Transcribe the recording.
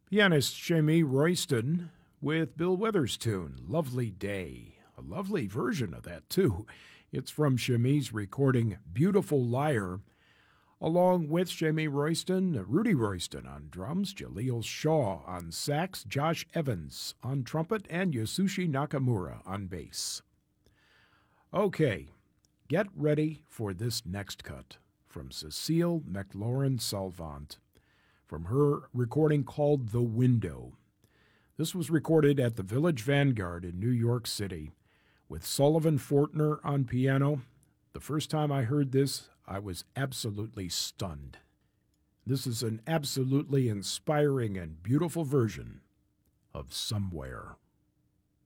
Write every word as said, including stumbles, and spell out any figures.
Pianist Jamie Royston with Bill Withers' tune, Lovely Day. A lovely version of that, too. It's from Shamie's recording Beautiful Liar, along with Jamie Royston, Rudy Royston on drums, Jaleel Shaw on sax, Josh Evans on trumpet, and Yasushi Nakamura on bass. Okay, get ready for this next cut from Cecile McLaurin Salvant, from her recording called The Window. This was recorded at the Village Vanguard in New York City with Sullivan Fortner on piano. The first time I heard this, I was absolutely stunned. This is an absolutely inspiring and beautiful version of Somewhere.